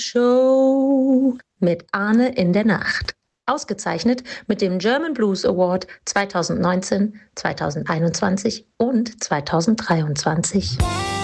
Show mit Arne in der Nacht. Ausgezeichnet mit dem German Blues Award 2019, 2021 und 2023.